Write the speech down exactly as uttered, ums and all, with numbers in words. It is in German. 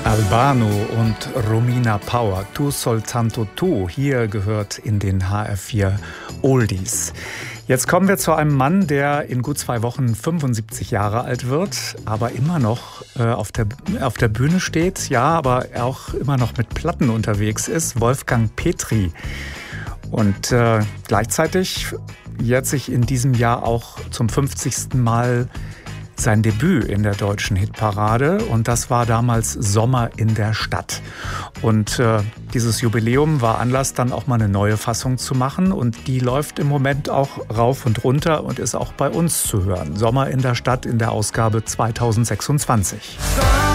Albano und Romina Power, Tu soltanto tu, hier gehört in den H R vier Oldies. Jetzt kommen wir zu einem Mann, der in gut zwei Wochen fünfundsiebzig Jahre alt wird, aber immer noch äh, auf der, auf der Bühne steht, ja, aber auch immer noch mit Platten unterwegs ist, Wolfgang Petri. Und äh, gleichzeitig jährt sich in diesem Jahr auch zum fünfzigsten Mal sein Debüt in der deutschen Hitparade, und das war damals Sommer in der Stadt. Und äh, dieses Jubiläum war Anlass, dann auch mal eine neue Fassung zu machen, und die läuft im Moment auch rauf und runter und ist auch bei uns zu hören. Sommer in der Stadt in der Ausgabe zweitausendsechsundzwanzig.